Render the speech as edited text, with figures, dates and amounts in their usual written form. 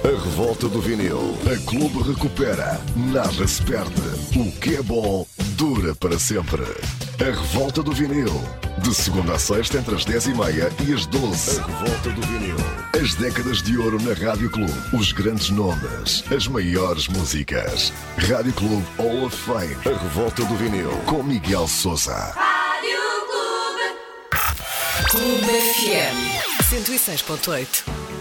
A revolta do vinil. A Clube recupera. Nada se perde. O que é bom dura para sempre. A revolta do vinil. De segunda a sexta entre as 10h30 e as 12. A revolta do vinil. As décadas de ouro na Rádio Clube. Os grandes nomes. As maiores músicas. Rádio Clube Hall of Fame. A revolta do vinil. Com Miguel Sousa. Rádio Clube. Clube FM 106.8.